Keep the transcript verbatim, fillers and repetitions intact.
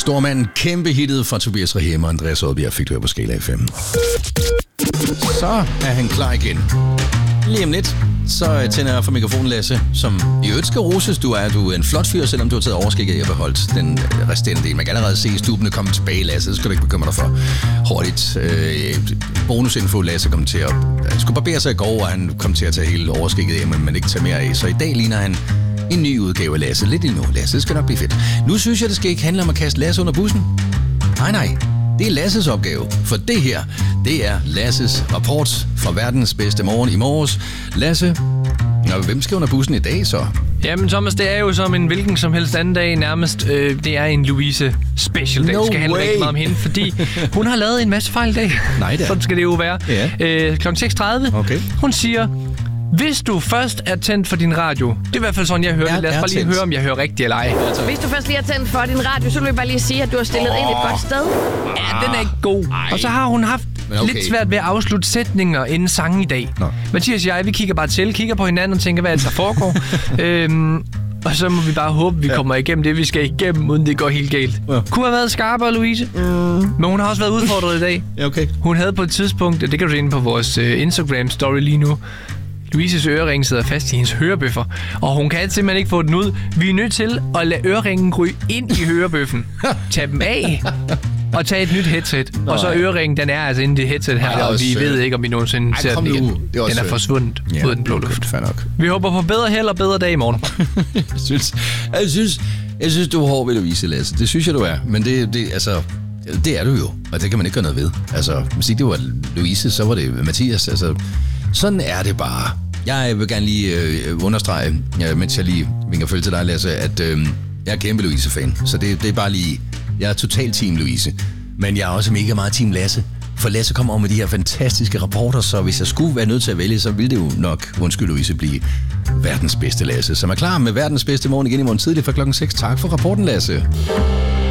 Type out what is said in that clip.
Stormand, kæmpe hittet fra Tobias Rahim og Andreas Oddbjerg fik du her på Skala F M. Så er han klar igen. Lige om lidt, så tænder jeg for mikrofonen, Lasse, som i øvrigt skal roses. Du er, du er en flot fyr, selvom du har taget overskægget og beholdt den resterende del. Man kan allerede se stubene komme tilbage, Lasse. Det skal du ikke bekymre dig for. Hurtigt. Øh, bonusinfo, Lasse kom til at... Han skulle barbere sig i går, og han kom til at tage hele overskægget hjem, men ikke tage mere af. Så i dag ligner han en ny udgave af Lasse. Lidt endnu, Lasse. Det skal nok blive fedt. Nu synes jeg, det skal ikke handle om at kaste Lasse under bussen. Nej, nej. Det er Lasses opgave, for det her, det er Lasses rapport fra verdens bedste morgen i morges. Lasse, nå, hvem skal under bussen i dag så? Jamen Thomas, det er jo som en hvilken som helst anden dag nærmest. Øh, det er en Louise special dag. No det skal handle way. rigtig meget om hende, fordi hun har lavet en masse fejl i dag. Nej, det er. Sådan skal det jo være. Ja. Øh, klokken seks tredive. Okay. Hun siger... Hvis du først er tændt for din radio, det er i hvert fald sådan, jeg hører Er- det. Lad os er bare lige tændt. høre, om jeg hører rigtigt eller ej. Hvis du først lige har tændt for din radio, så vil jeg bare lige sige, at du har stillet oh. ind et godt sted. Ja, den er ikke god. Ej. Og så har hun haft Men okay. lidt svært ved at afslutte sætninger inden sangen i dag. Nå. Mathias og jeg, vi kigger bare til, kigger på hinanden og tænker, hvad er det, der foregår? øhm, og så må vi bare håbe, vi kommer igennem det, vi skal igennem, uden det går helt galt. Ja. Kunne have været skarpere, Louise. Mm. Men hun har også været udfordret i dag. Ja, okay. Hun havde på et tidspunkt, det kan du se inde på vores uh, Instagram-story lige nu, Louises ørering sidder fast i hendes hørebøffer, og hun kan simpelthen ikke få den ud. Vi er nødt til at lade øreringen ryge ind i hørebøffen, tage dem af og tage et nyt headset. Nå, og så øreringen, den er altså inde i det headset her, Ej, og vi sødt. ved ikke, om vi nogensinde Ej, ser kom den nu. igen. Det er også Den er sødt. forsvundet Ja, ud af den blå okay, luft. fair nok. Vi håber på bedre held og bedre dag i morgen. jeg, synes, jeg, synes, jeg synes, du er hård ved Louise, Lasse. Det synes jeg, du er. Men det, det, altså, det er du jo, og det kan man ikke gøre noget ved. Altså, hvis ikke det var Louise, så var det Mathias. Altså, sådan er det bare. Jeg vil gerne lige øh, understrege, ja, mens jeg lige vinker følge til dig, Lasse, at øh, jeg er kæmpe Louise-fan. Så det, det er bare lige... Jeg er total team Louise. Men jeg er også mega meget team Lasse. For Lasse kommer over med de her fantastiske rapporter, så hvis jeg skulle være nødt til at vælge, så ville det jo nok, undskyld Louise, blive verdens bedste Lasse. Så er klar med verdens bedste morgen igen i morgen tidlig fra klokken seks. Tak for rapporten, Lasse.